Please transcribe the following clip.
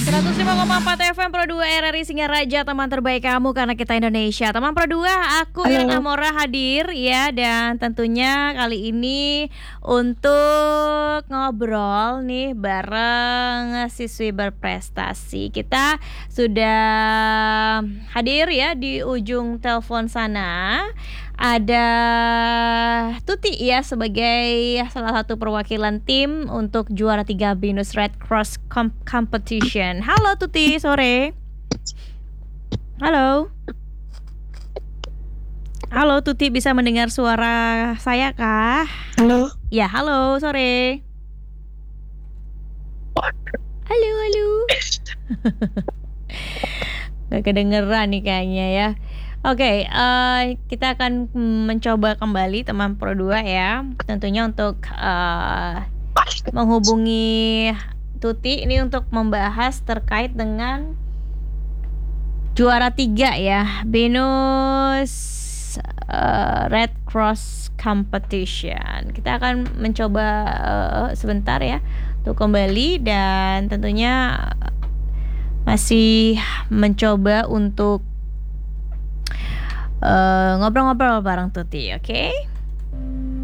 105,4 FM Pro 2 RRI Singaraja, teman terbaik kamu karena kita Indonesia. Teman Pro 2, aku Iren Halo. Amora hadir ya, dan tentunya kali ini untuk ngobrol nih bareng siswi berprestasi. Kita sudah hadir ya di ujung telepon sana. Ada Tuti ya sebagai salah satu perwakilan tim untuk juara 3 BINUS Red Cross Competition. Halo Tuti, sore. Halo. Halo Tuti, bisa mendengar suara saya kah? Halo. Ya, halo, sore. Halo, halo. Gak kedengeran nih kayaknya ya. Oke, kita akan mencoba kembali teman Pro 2 ya. Tentunya untuk menghubungi Tuti ini untuk membahas terkait dengan juara 3 ya, BINUS Red Cross Competition. Kita akan mencoba sebentar ya untuk kembali, dan tentunya masih mencoba untuk ngobrol-ngobrol bareng Tuti, oke?